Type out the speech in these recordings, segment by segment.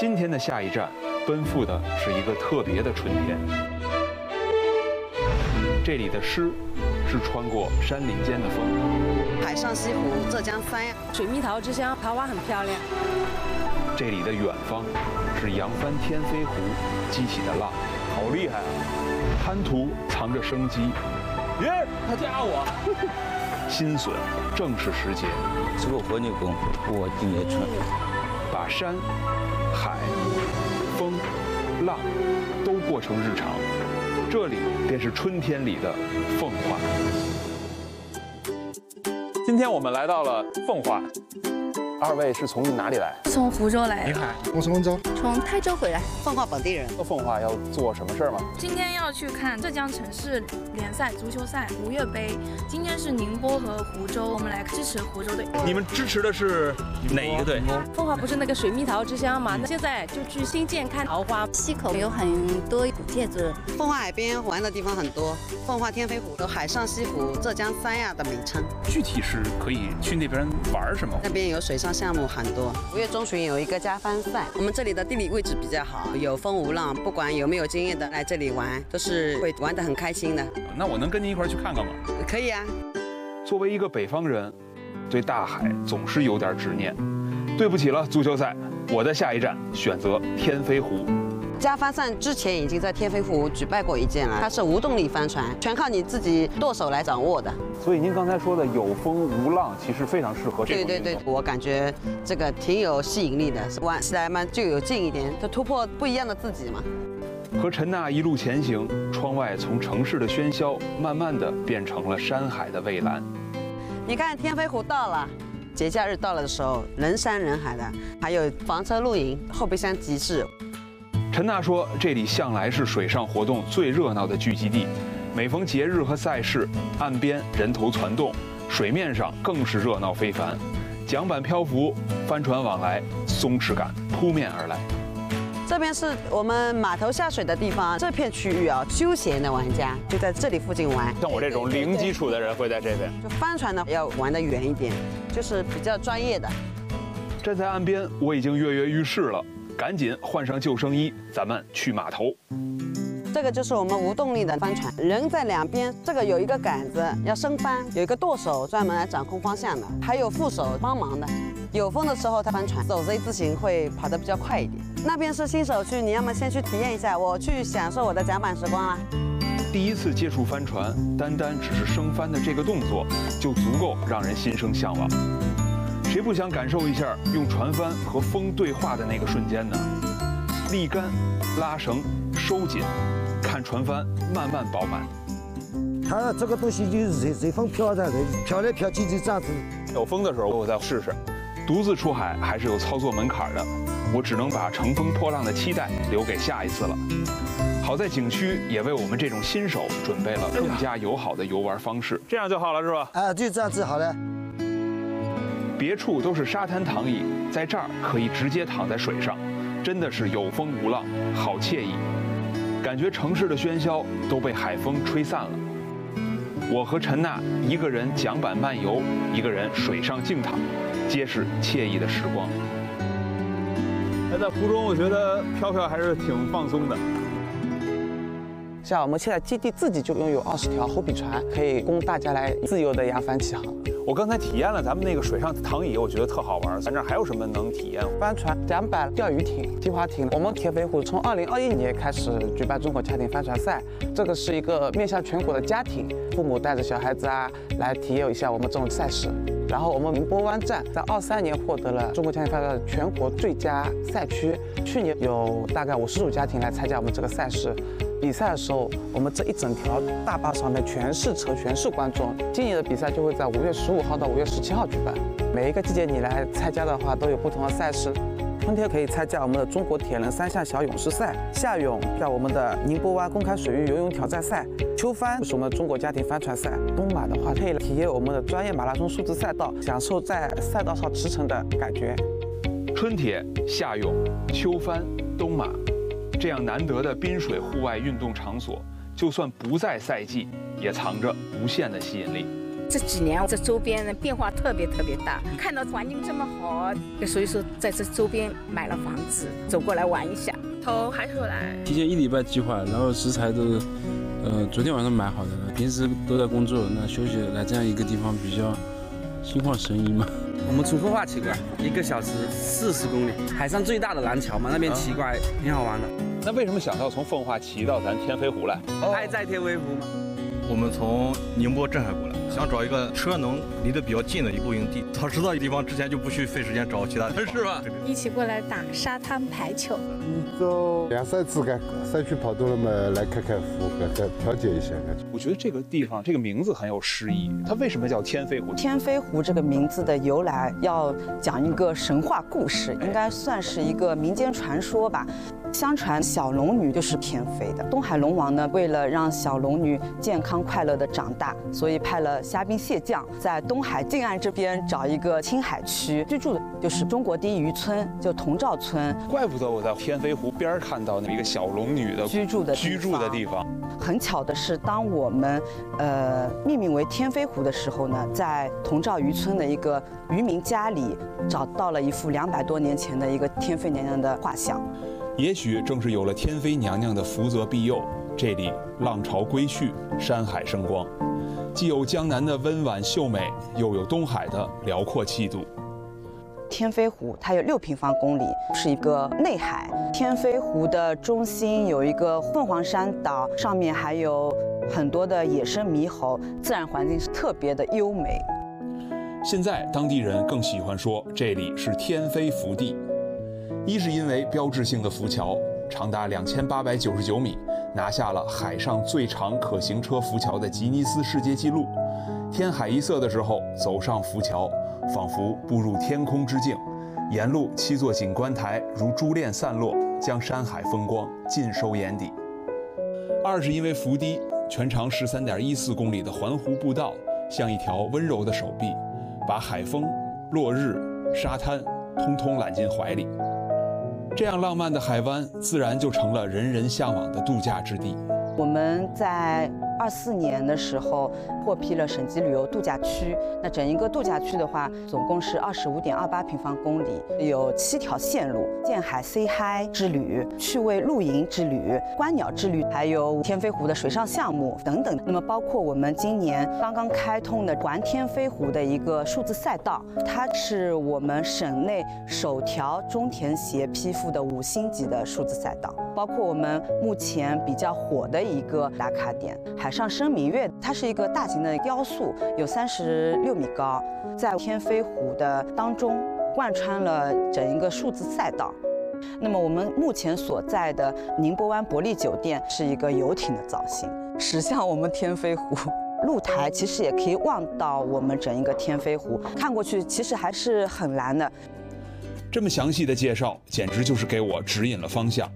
今天的下一站，奔赴的是一个特别的春天。这里的诗是穿过山林间的风， 海上西湖、浙江三亚， 水蜜桃之乡，桃花很漂亮。 这里的远方是扬帆天飞湖激起的浪，好厉害啊！滩涂藏着生机， 耶，他加我。 新笋正是时节， 吃过活牛羹，我今年春。 把山、海、风、浪都过成日常，这里便是春天里的奉化。今天我们来到了奉化，二位是从哪里来？ 从湖州来的。 我从温州。 从泰州回来。 奉化本地人。 到奉化要做什么事儿吗？ 今天要去看浙江城市联赛足球赛吴越杯。今天是宁波和湖州，我们来支持湖州队。 你们支持的是哪一个队？ 奉化不是那个水蜜桃之乡嘛？那现在就去新建看桃花。 溪口有很多古建筑。 奉化海边玩的地方很多，奉化天飞湖有海上西湖、浙江三亚的名称。 具体是可以去那边玩什么？ 那边有水上项目很多。5月中旬有一个加帆赛，我们这里的地理位置比较好，有风无浪，不管有没有经验的来这里玩，都是会玩得很开心的。 那我能跟您一块去看看吗？ 可以啊。 作为一个北方人，对大海总是有点执念。对不起了，足球赛，我的下一站选择天飞湖。 加帆赛之前已经在天飞湖举办过一件了，它是无动力帆船，全靠你自己剁手来掌握的。 所以您刚才说的有风无浪，其实非常适合这种运动。 对，我感觉这个挺有吸引力的，玩起来嘛就有劲一点，就突破不一样的自己嘛。 和陈娜一路前行，窗外从城市的喧嚣，慢慢的变成了山海的蔚蓝。 你看天飞湖到了。节假日到了的时候，人山人海的，还有房车露营、后备箱集市。 陈娜说，这里向来是水上活动最热闹的聚集地，每逢节日和赛事，岸边人头攒动，水面上更是热闹非凡，桨板漂浮，帆船往来，松弛感扑面而来。 这边是我们码头下水的地方，这片区域啊，休闲的玩家就在这里附近玩。 像我这种零基础的人会在这边。 就帆船呢要玩得远一点，就是比较专业的。 站在岸边，我已经跃跃欲试了，赶紧换上救生衣，咱们去码头。 这个就是我们无动力的帆船，人在两边，这个有一个杆子要升帆，有一个舵手专门来掌控方向的，还有副手帮忙的。有风的时候，它帆船走 Z 字形会跑得比较快一点。那边是新手区，你要么先去体验一下，我去享受我的桨板时光啦。 第一次接触帆船，单只是升帆的这个动作，就足够让人心生向往。谁不想感受一下用船帆和风对话的那个瞬间呢？立竿、拉绳、收紧，看船帆慢慢饱满。 它这个东西就是随风飘的，飘来飘去就这样子。 有风的时候我再试试。独自出海还是有操作门槛的，我只能把乘风破浪的期待留给下一次了。好在景区也为我们这种新手准备了更加友好的游玩方式。 这样就好了是吧？ 啊，就这样子好了。 别处都是沙滩躺椅，在这儿可以直接躺在水上，真的是有风无浪，好惬意。感觉城市的喧嚣都被海风吹散了。我和陈娜一个人桨板漫游，一个人水上静躺，皆是惬意的时光。 在湖中，我觉得飘飘还是挺放松的。 像我们现在基地自己就拥有20条后备船，可以供大家来自由的扬帆起航。 我刚才体验了咱们那个水上躺椅，我觉得特好玩。咱这儿还有什么能体验？ 帆船、桨板、钓鱼艇、皮划艇。我们天飞湖从2021年开始举办中国家庭帆船赛，这个是一个面向全国的家庭，父母带着小孩子啊来体验一下我们这种赛事。然后我们宁波湾站在23年获得了中国家庭帆船全国最佳赛区，去年有大概50组家庭来参加我们这个赛事。比赛的时候，我们这一整条大坝上面全是车，全是观众。今年的比赛就会在5月15号到5月17号举办。每一个季节你来参加的话，都有不同的赛事。春天可以参加我们的中国铁人3项小勇士赛，夏泳像我们的宁波湾公开水域游泳挑战赛，秋帆是我们中国家庭帆船赛，冬马的话可以体验我们的专业马拉松数字赛道，享受在赛道上驰骋的感觉。 春铁、夏泳、秋帆、冬马。这样难得的滨水户外运动场所，就算不在赛季，也藏着无限的吸引力。 这几年这周边的变化特别大，看到环境这么好，所以说在这周边买了房子，走过来玩一下。 头还是来， 提前1礼拜计划，然后食材都昨天晚上买好的了，平时都在工作，那休息来这样一个地方比较心旷神怡嘛。 我们从奉化骑过来，1个小时40公里，海上最大的廊桥嘛，那边骑过来挺好玩的。 那为什么想到从奉化骑到咱天飞湖来？ 爱在天飞湖嘛。 我们从宁波镇海过来，想找一个车能离得比较近的一露营地。早知道地方之前就不去费时间找其他的，是吧？ 一起过来打沙滩排球。 一周2、3次个山区跑多了嘛，来开开湖，调节一下。 我觉得这个地方这个名字很有诗意，它为什么叫天飞湖？ 天飞湖这个名字的由来，要讲一个神话故事，应该算是一个民间传说吧。相传小龙女就是天飞的。东海龙王呢，为了让小龙女健康快乐的长大，所以派了虾兵蟹将在东海近岸这边找一个青海区居住的，就是中国第一渔村，就童兆村。 怪不得我在天飞湖边看到一个小龙女的居住的地方。 很巧的是，当我们命名为天飞湖的时候呢，在童兆渔村的一个渔民家里找到了一幅200多年前的一个天妃娘娘的画像。 也许正是有了天妃娘娘的福泽庇佑，这里浪潮归去，山海生光，既有江南的温婉秀美，又有东海的辽阔气度。 天飞湖它有6平方公里，是一个内海。天飞湖的中心有一个凤凰山岛，上面还有很多的野生猕猴，自然环境是特别的优美。 现在当地人更喜欢说这里是天飞福地，一是因为标志性的浮桥长达2899米，拿下了海上最长可行车浮桥的吉尼斯世界纪录。天海一色的时候，走上浮桥，仿佛步入天空之境，沿路7座景观台如珠链散落，将山海风光尽收眼底。二是因为浮堤全长13.14公里的环湖步道，像一条温柔的手臂，把海风、落日、沙滩通通揽进怀里。这样浪漫的海湾，自然就成了人人向往的度假之地。 我们在24年的时候获批了省级旅游度假区。那整一个度假区的话，总共是25.28平方公里，有7条线路：建海 Say Hi 之旅、趣味露营之旅、观鸟之旅，还有天飞湖的水上项目等等。那么包括我们今年刚刚开通的环天飞湖的一个数字赛道，它是我们省内首条中田协批复的5星级的数字赛道。包括我们目前比较火的一个打卡点海上生明月，它是一个大型的雕塑，有36米高，在天飞湖的当中贯穿了整一个数字赛道。那么我们目前所在的宁波湾伯利酒店是一个游艇的造型，驶向我们天飞湖。露台其实也可以望到我们整一个天飞湖，看过去其实还是很蓝的。 这么详细的介绍，简直就是给我指引了方向。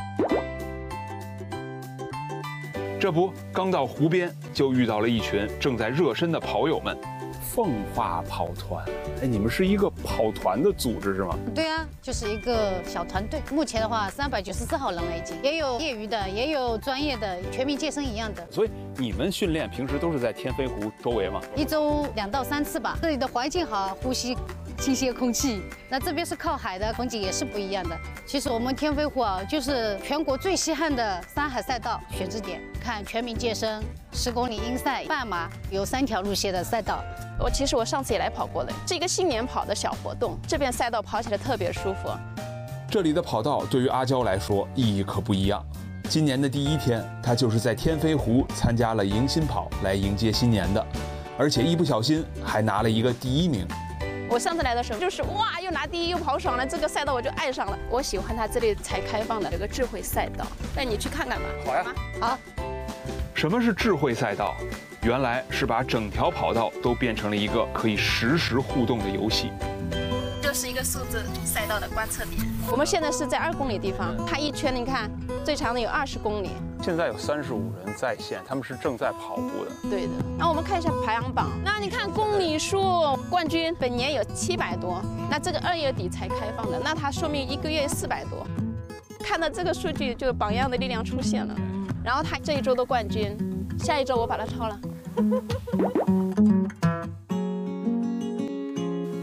这不，刚到湖边就遇到了一群正在热身的跑友们。奉化跑团，哎，你们是一个跑团的组织是吗？ 对啊，就是一个小团队。目前的话，394号人了已经，也有业余的，也有专业的，全民健身一样的。 所以你们训练平时都是在天飞湖周围吗 ？1周2到3次吧。这里的环境好，呼吸新鲜空气。那这边是靠海的，风景也是不一样的。其实我们天飞湖啊，就是全国最稀罕的山海赛道选址点。看全民健身，10公里英赛、半马，有3条路线的赛道。 其实我上次也来跑过了，是一个新年跑的小活动。这边赛道跑起来特别舒服。 这里的跑道对于阿娇来说意义可不一样。今年的第1天，她就是在天飞湖参加了迎新跑来迎接新年的，而且一不小心还拿了一个第1名。 我上次来的时候就是哇，又拿第1又跑爽了，这个赛道我就爱上了。我喜欢它这里才开放的这个智慧赛道，带你去看看吧。 好呀， 好。 什么是智慧赛道？原来是把整条跑道都变成了一个可以实时互动的游戏。 就是一个数字赛道的观测点。我们现在是在2公里地方，它一圈你看最长的有20公里。 现在有35人在线，他们是正在跑步的。 对的。那我们看一下排行榜，那你看公里数冠军本年有700多，那这个2月底才开放的，那它说明1个月400多。看到这个数据，就榜样的力量出现了。然后他这一周的冠军，下一周我把他超了。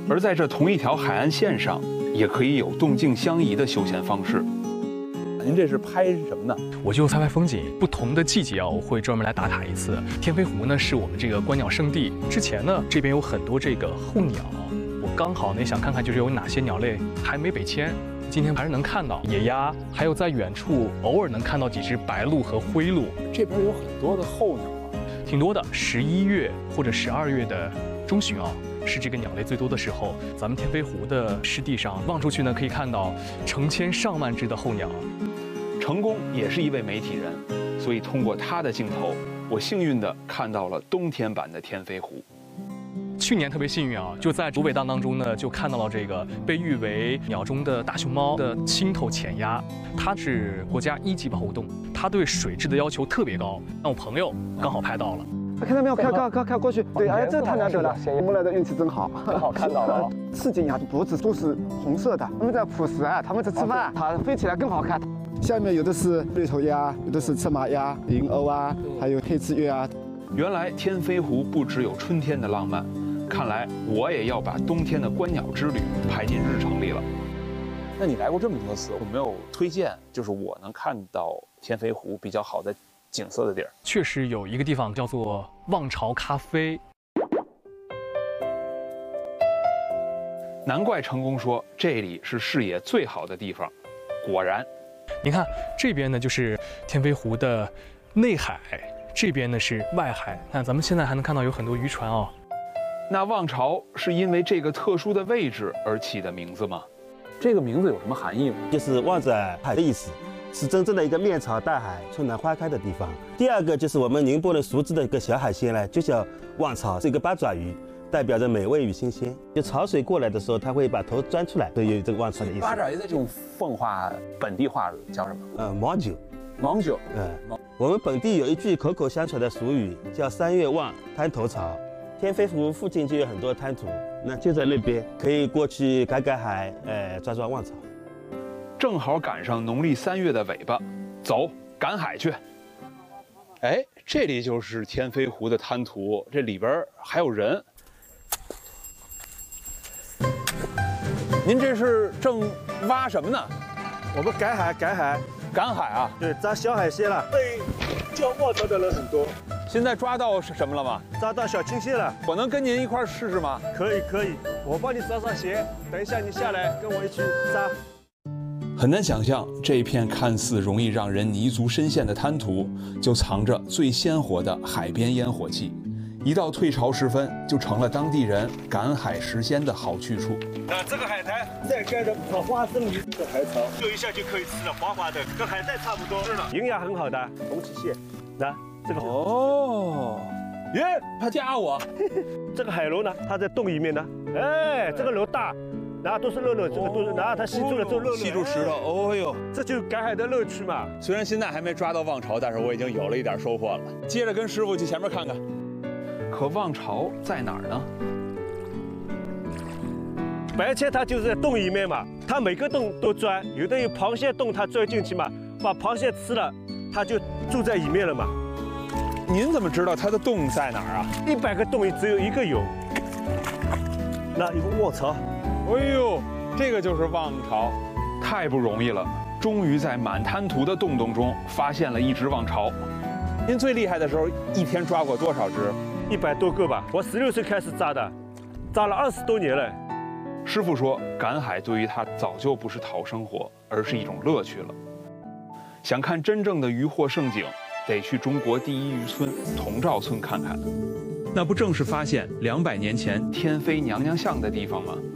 而在这同一条海岸线上，也可以有动静相宜的休闲方式。 您这是拍什么呢？ 我就拍风景。不同的季节啊，我会专门来打卡一次。天飞湖呢是我们这个观鸟圣地。之前呢，这边有很多这个候鸟，我刚好呢想看看就是有哪些鸟类还没北迁。今天还是能看到野鸭，还有在远处偶尔能看到几只白鹭和灰鹭。 这边有很多的候鸟啊， 挺多的。11月或者12月的中旬啊，是这个鸟类最多的时候。咱们天飞湖的湿地上望出去呢，可以看到成千上万只的候鸟。 成功也是一位媒体人，所以通过他的镜头，我幸运地看到了冬天版的天飞湖。 去年特别幸运啊，就在竹北荡当中呢，就看到了这个被誉为鸟中的大熊猫的青头浅鸭，它是国家1级保护动物，它对水质的要求特别高。那我朋友刚好拍到了， 看到没有？看过去，对，哎，这太难得了，我们来的运气真好， 正好看到了。 赤颈鸭脖子都是红色的，它们在捕食啊，它们在吃饭，它飞起来更好看。下面有的是绿头鸭，有的是赤马鸭、银鸥啊，还有黑翅鸢啊。 原来天飞湖不只有春天的浪漫，看来我也要把冬天的观鸟之旅排进日程里了。 那你来过这么多次，有没有推荐就是我能看到天飞湖比较好的景色的地儿？ 确实有一个地方叫做望潮咖啡。 难怪成功说这里是视野最好的地方，果然。 你看这边呢就是天飞湖的内海，这边呢是外海。看咱们现在还能看到有很多渔船哦。 那望潮是因为这个特殊的位置而起的名字吗？ 这个名字有什么含义吗？ 就是望着海的意思，是真正的一个面朝大海、春暖花开的地方。第二个就是我们宁波人熟知的一个小海鲜呢，就叫望潮，是一个八爪鱼，代表着美味与新鲜。就潮水过来的时候，它会把头钻出来，所以有这个望潮的意思。 八爪鱼的这种奉化本地话叫什么？ 芒酒。 芒酒。 我们本地有一句口口相传的俗语，叫3月望，滩头潮。天飞湖附近就有很多滩涂，那就在那边，可以过去赶赶海，抓抓望潮。 正好赶上农历3月的尾巴，走，赶海去。哎，这里就是天飞湖的滩涂，这里边还有人。 您这是正挖什么呢？ 我们赶海赶海啊！ 对，抓小海鲜了。对，叫望潮的人很多。 现在抓到什么了吗？ 抓到小青蟹了。 我能跟您一块儿试试吗？ 可以，我帮你抓上鞋，等一下你下来跟我一起抓。 很难想象，这片看似容易让人泥足深陷的滩涂，就藏着最鲜活的海边烟火气。一到退潮时分，就成了当地人赶海食鲜的好去处。 那这个海苔再盖着炒花生米的海草，丢一下就可以吃了，滑滑的，跟海带差不多。是的，营养很好的红旗蟹。那这个哦，耶，他夹我。 这个海螺呢，它在洞里面呢。哎，这个螺大，然后都是肉，这个都是，然后它吸住了这肉， 吸住石头。哦呦， 这就是赶海的乐趣嘛。 虽然现在还没抓到望潮，但是我已经有了一点收获了。接着跟师傅去前面看看。 可望潮在哪儿呢？ 白切它就是在洞里面嘛，它每个洞都钻，有的有螃蟹洞，它钻进去嘛，把螃蟹吃了，它就住在里面了嘛。 您怎么知道它的洞在哪儿啊 ？100个洞里只有1个有。那有个卧槽， 哎呦，这个就是望潮，太不容易了，终于在满滩涂的洞中发现了一只望潮。 您最厉害的时候，一天抓过多少只 ？100多个吧。我16岁开始抓的，抓了20多年了。 师傅说，赶海对于他早就不是讨生活，而是一种乐趣了。想看真正的渔获盛景，得去中国第一渔村同照村看看。那不正是发现200年前天飞娘娘像的地方吗？